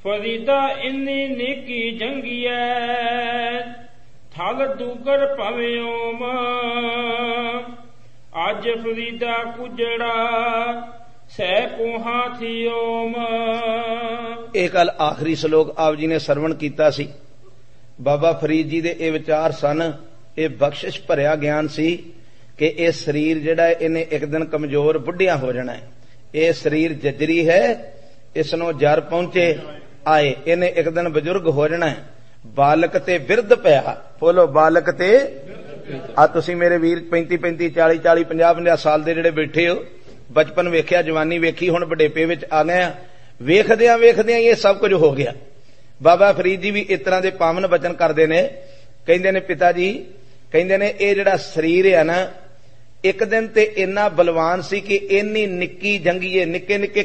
ਫਰੀਦਾ ਇੰਨੀ ਨੇਕੀ ਜੰਗੀਐ, ਥਲ ਦੂਕਰ ਭਵੇਂ ਓਮ। ਅੱਜ ਫਰੀਦਾ ਕੁਜੜਾ, ਸਹਿ ਕੋਹਾਂ ਥੀ ਓਮ। ਇਹ ਕੱਲ ਆਖਰੀ ਸ਼ਲੋਕ ਆਪ ਜੀ ਨੇ ਸਰਵਣ ਕੀਤਾ ਸੀ। ਬਾਬਾ ਫਰੀਦ ਜੀ ਦੇ ਇਹ ਵਿਚਾਰ ਸਨ, ਇਹ ਬਖਸ਼ਿਸ਼ ਭਰਿਆ ਗਿਆਨ ਸੀ ਕਿ ਇਹ ਸਰੀਰ ਜਿਹੜਾ ਇਹਨੇ ਇੱਕ ਦਿਨ ਕਮਜ਼ੋਰ ਬੁੱਢਿਆ ਹੋ ਜਾਣਾ ਹੈ। ਇਹ ਸਰੀਰ ਜਜਰੀ ਹੈ, ਇਸ ਨੂੰ ਜਰ ਪਹੁੰਚੇ ਆਏ, ਇਹਨੇ ਇੱਕ ਦਿਨ ਬਜ਼ੁਰਗ ਹੋ ਜਾਣਾ ਹੈ। ਬਾਲਕ ਤੇ ਬਿਰਧ ਪਿਆ, ਬੋਲੋ ਬਾਲਕ ਤੇ। ਆ ਤੁਸੀਂ ਮੇਰੇ ਵੀਰ 35-35 40-40 50-50 ਸਾਲ ਦੇ ਜਿਹੜੇ ਬੈਠੇ ਹੋ, ਬਚਪਨ ਵੇਖਿਆ, ਜਵਾਨੀ ਵੇਖੀ, ਹੁਣ ਵਡੇਪੇ ਵਿੱਚ ਆ ਗਏ ਆ। ਵੇਖਦਿਆਂ ਵੇਖਦਿਆਂ ਇਹ ਸਭ ਕੁਝ ਹੋ ਗਿਆ। ਬਾਬਾ ਫਰੀਦ ਜੀ ਵੀ ਇਸ ਤਰ੍ਹਾਂ ਦੇ ਪਾਵਨ ਬਚਨ ਕਰਦੇ ਨੇ, ਕਹਿੰਦੇ ਨੇ ਪਿਤਾ ਜੀ, ਕਹਿੰਦੇ ਨੇ ਇਹ ਜਿਹੜਾ ਸਰੀਰ ਹੈ ਨਾ, ਇੱਕ ਦਿਨ ਤੇ ਇੰਨਾ ਬਲਵਾਨ ਸੀ ਕਿ ਇੰਨੀ ਨਿੱਕੀ ਜੰਗੀਏ, ਨਿੱਕੇ ਨਿੱਕੇ